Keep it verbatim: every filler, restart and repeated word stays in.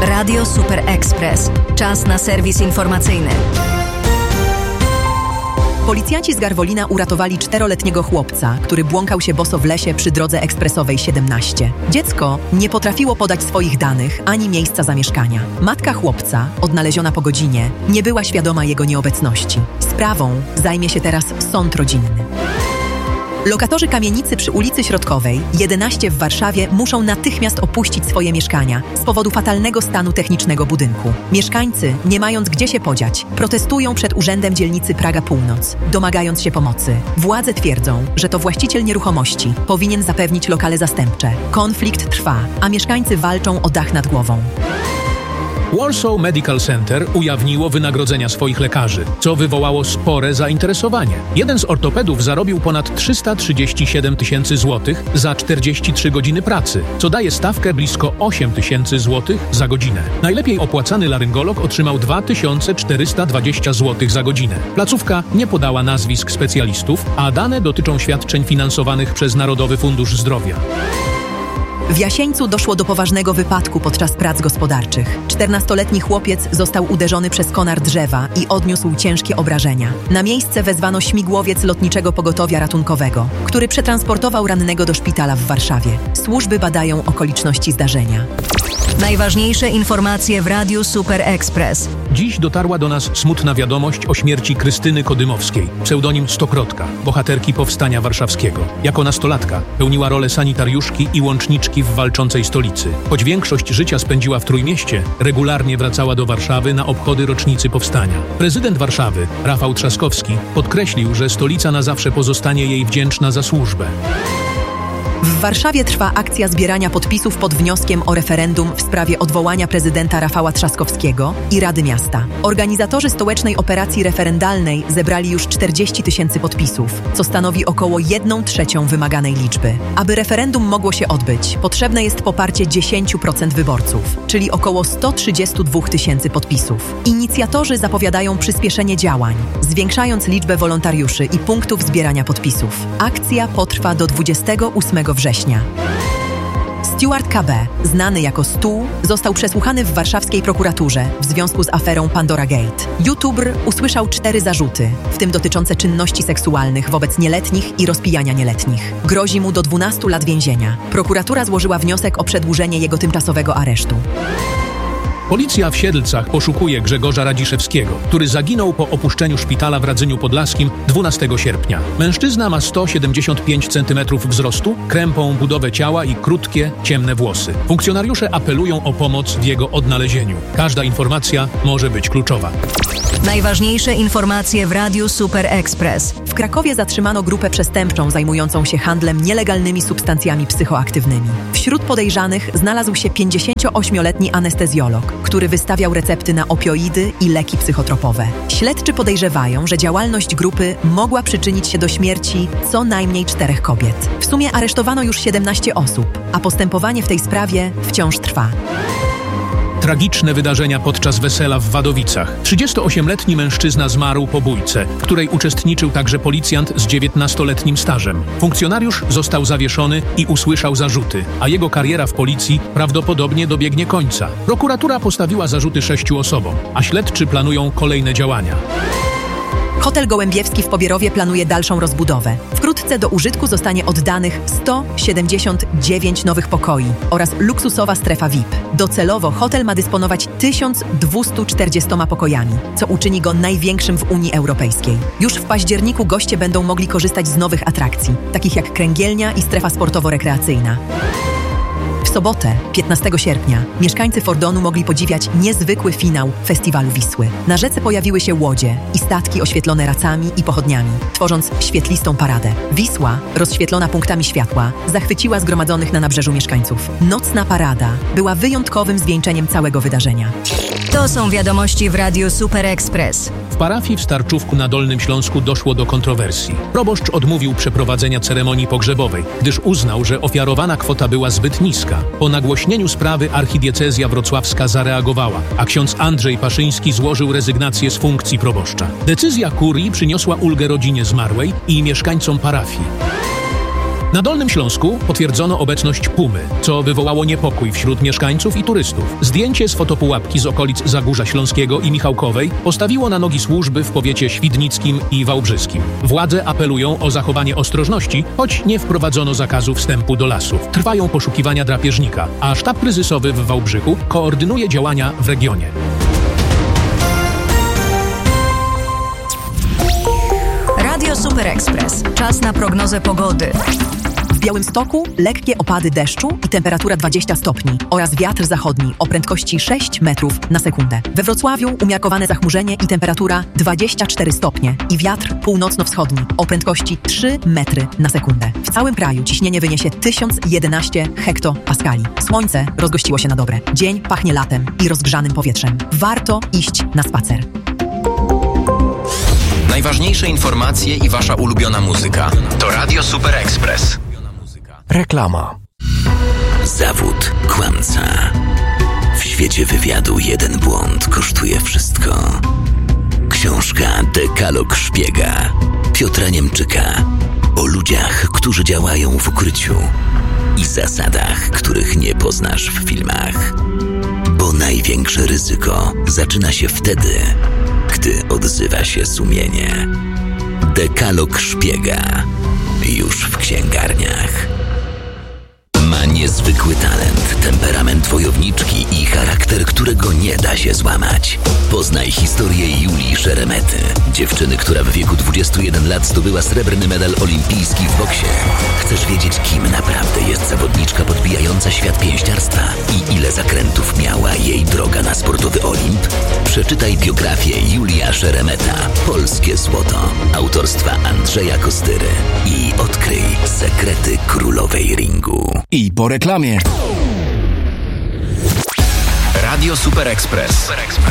Radio Super Express. Czas na serwis informacyjny. Policjanci z Garwolina uratowali czteroletniego chłopca, który błąkał się boso w lesie przy drodze ekspresowej siedemnaście. Dziecko nie potrafiło podać swoich danych ani miejsca zamieszkania. Matka chłopca, odnaleziona po godzinie, nie była świadoma jego nieobecności. Sprawą zajmie się teraz sąd rodzinny. Lokatorzy kamienicy przy ulicy Środkowej, jedenaście w Warszawie, muszą natychmiast opuścić swoje mieszkania z powodu fatalnego stanu technicznego budynku. Mieszkańcy, nie mając gdzie się podziać, protestują przed Urzędem Dzielnicy Praga Północ, domagając się pomocy. Władze twierdzą, że to właściciel nieruchomości powinien zapewnić lokale zastępcze. Konflikt trwa, a mieszkańcy walczą o dach nad głową. Warsaw Medical Center ujawniło wynagrodzenia swoich lekarzy, co wywołało spore zainteresowanie. Jeden z ortopedów zarobił ponad trzysta trzydzieści siedem tysięcy złotych za czterdzieści trzy godziny pracy, co daje stawkę blisko osiem tysięcy złotych za godzinę. Najlepiej opłacany laryngolog otrzymał dwa tysiące czterysta dwadzieścia złotych za godzinę. Placówka nie podała nazwisk specjalistów, a dane dotyczą świadczeń finansowanych przez Narodowy Fundusz Zdrowia. W Jasieńcu doszło do poważnego wypadku podczas prac gospodarczych. czternastoletni chłopiec został uderzony przez konar drzewa i odniósł ciężkie obrażenia. Na miejsce wezwano śmigłowiec Lotniczego Pogotowia Ratunkowego, który przetransportował rannego do szpitala w Warszawie. Służby badają okoliczności zdarzenia. Najważniejsze informacje w Radiu Super Express. Dziś dotarła do nas smutna wiadomość o śmierci Krystyny Kodymowskiej, pseudonim Stokrotka, bohaterki Powstania Warszawskiego. Jako nastolatka pełniła rolę sanitariuszki i łączniczki w walczącej stolicy. Choć większość życia spędziła w Trójmieście, regularnie wracała do Warszawy na obchody rocznicy Powstania. Prezydent Warszawy, Rafał Trzaskowski, podkreślił, że stolica na zawsze pozostanie jej wdzięczna za służbę. W Warszawie trwa akcja zbierania podpisów pod wnioskiem o referendum w sprawie odwołania prezydenta Rafała Trzaskowskiego i Rady Miasta. Organizatorzy stołecznej operacji referendalnej zebrali już czterdzieści tysięcy podpisów, co stanowi około jedną trzecią wymaganej liczby. Aby referendum mogło się odbyć, potrzebne jest poparcie dziesięć procent wyborców, czyli około sto trzydzieści dwa tysięcy podpisów. Inicjatorzy zapowiadają przyspieszenie działań, zwiększając liczbę wolontariuszy i punktów zbierania podpisów. Akcja potrwa do dwudziestego ósmego września. Stuart K B, znany jako Stu, został przesłuchany w warszawskiej prokuraturze w związku z aferą Pandora Gate. YouTuber usłyszał cztery zarzuty, w tym dotyczące czynności seksualnych wobec nieletnich i rozpijania nieletnich. Grozi mu do dwunastu lat więzienia. Prokuratura złożyła wniosek o przedłużenie jego tymczasowego aresztu. Policja w Siedlcach poszukuje Grzegorza Radziszewskiego, który zaginął po opuszczeniu szpitala w Radzyniu Podlaskim dwunastego sierpnia. Mężczyzna ma sto siedemdziesiąt pięć centymetrów wzrostu, krępą budowę ciała i krótkie, ciemne włosy. Funkcjonariusze apelują o pomoc w jego odnalezieniu. Każda informacja może być kluczowa. Najważniejsze informacje w Radiu Super Express. W Krakowie zatrzymano grupę przestępczą zajmującą się handlem nielegalnymi substancjami psychoaktywnymi. Wśród podejrzanych znalazł się pięćdziesięcioośmioletni anestezjolog, który wystawiał recepty na opioidy i leki psychotropowe. Śledczy podejrzewają, że działalność grupy mogła przyczynić się do śmierci co najmniej czterech kobiet. W sumie aresztowano już siedemnaście osób, a postępowanie w tej sprawie wciąż trwa. Tragiczne wydarzenia podczas wesela w Wadowicach. trzydziestoośmioletni mężczyzna zmarł po bójce, w której uczestniczył także policjant z dziewiętnastoletnim stażem. Funkcjonariusz został zawieszony i usłyszał zarzuty, a jego kariera w policji prawdopodobnie dobiegnie końca. Prokuratura postawiła zarzuty sześciu osobom, a śledczy planują kolejne działania. Hotel Gołębiewski w Pobierowie planuje dalszą rozbudowę. Wkrótce do użytku zostanie oddanych sto siedemdziesiąt dziewięć nowych pokoi oraz luksusowa strefa V I P. Docelowo hotel ma dysponować tysiąc dwieście czterdziestoma pokojami, co uczyni go największym w Unii Europejskiej. Już w październiku goście będą mogli korzystać z nowych atrakcji, takich jak kręgielnia i strefa sportowo-rekreacyjna. W sobotę, piętnastego sierpnia, mieszkańcy Fordonu mogli podziwiać niezwykły finał Festiwalu Wisły. Na rzece pojawiły się łodzie i statki oświetlone racami i pochodniami, tworząc świetlistą paradę. Wisła, rozświetlona punktami światła, zachwyciła zgromadzonych na nabrzeżu mieszkańców. Nocna parada była wyjątkowym zwieńczeniem całego wydarzenia. To są wiadomości w Radiu Super Express. W parafii w Starczówku na Dolnym Śląsku doszło do kontrowersji. Proboszcz odmówił przeprowadzenia ceremonii pogrzebowej, gdyż uznał, że ofiarowana kwota była zbyt niska. Po nagłośnieniu sprawy archidiecezja wrocławska zareagowała, a ksiądz Andrzej Paszyński złożył rezygnację z funkcji proboszcza. Decyzja kurii przyniosła ulgę rodzinie zmarłej i mieszkańcom parafii. Na Dolnym Śląsku potwierdzono obecność pumy, co wywołało niepokój wśród mieszkańców i turystów. Zdjęcie z fotopułapki z okolic Zagórza Śląskiego i Michałkowej postawiło na nogi służby w powiecie świdnickim i wałbrzyskim. Władze apelują o zachowanie ostrożności, choć nie wprowadzono zakazu wstępu do lasów. Trwają poszukiwania drapieżnika, a sztab kryzysowy w Wałbrzychu koordynuje działania w regionie. Radio Super Express. Czas na prognozę pogody. W Białymstoku lekkie opady deszczu i temperatura dwadzieścia stopni oraz wiatr zachodni o prędkości sześć metrów na sekundę. We Wrocławiu umiarkowane zachmurzenie i temperatura dwadzieścia cztery stopnie i wiatr północno-wschodni o prędkości trzy metry na sekundę. W całym kraju ciśnienie wyniesie tysiąc jedenaście hektopaskali. Słońce rozgościło się na dobre. Dzień pachnie latem i rozgrzanym powietrzem. Warto iść na spacer. Najważniejsze informacje i wasza ulubiona muzyka to Radio Super Express. Reklama. Zawód kłamca. W świecie wywiadu jeden błąd kosztuje wszystko. Książka Dekalog Szpiega Piotra Niemczyka o ludziach, którzy działają w ukryciu i zasadach, których nie poznasz w filmach. Bo największe ryzyko zaczyna się wtedy, gdy odzywa się sumienie. Dekalog Szpiega już w księgarniach. Ma niezwykły talent, temperament wojowniczki i charakter, którego nie da się złamać. Poznaj historię Julii Szeremety, dziewczyny, która w wieku dwudziestu jeden lat zdobyła srebrny medal olimpijski w boksie. Chcesz wiedzieć, kim naprawdę jest zawodniczka podbijająca świat pięściarstwa i ile zakrętów miała jej droga na sportowy Olimp? Przeczytaj biografię Julia Szeremeta, Polskie Złoto, autorstwa Andrzeja Kostyry i odkryj sekrety królowej ringu. I po reklamie. Radio Super Express.